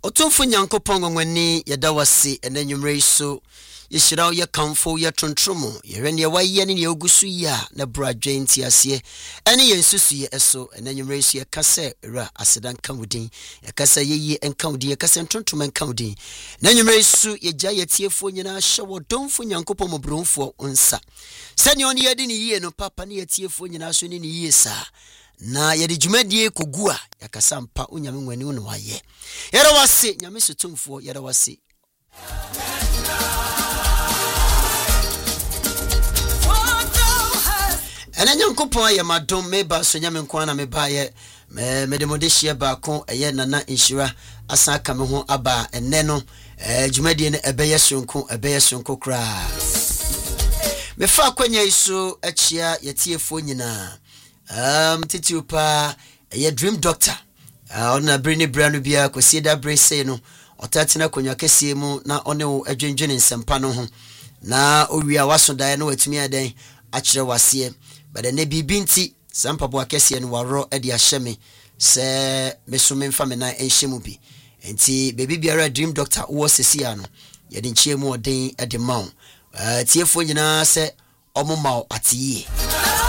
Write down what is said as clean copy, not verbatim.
Otumfu Nyankopɔn ngwani yɛda wase enanwumre so yɛhyira yɛ kamfo yɛ tontromo yɛhwɛ ne wayɛ ne ogusu ya na bradwe ntiase ɛne yɛn susuye ɛso enanwumre so yɛkasa ra asedan kamudin yɛkasa yeye enkamudin yɛkasa tontromo enkamudin enanwumre so yɛgya yɛtiefo nyina hyɛ wɔdomfo Nyankopɔn mobronfo nsa sɛne ɔne yɛde ne yie no papa ne yɛtiefo nyina so ne yie saa na yɛde dwumadie kogua yakasa mpa onyame ngwani wo no wayɛ yɛra wase nyame sotumfo yɛra wase ɛna Nyankopɔn ayɛ madom meba so nyame nkwa na meba yɛ mede modehye baako ɛyɛ nana nhyira asa ka me ho aba ɛnɛ no dwumadie no ɛbɛyɛ sonko kra mefa kwanya iso akyia yɛtiefo nyina titiupa dream doctor ona brine brano bia kwasi da brese no otatena konwa kese mu na one wo adwendwene nsempa no ho na owia wasodae no watumi adan akire wase bada ne bibinti sampa bo akese no waro ade ahyeme se mesume mfa me na enhyemu bi enti baby biara dream doctor wo sesia no yede nchiemu oden ade mawo tiefo nyina se omoma atiye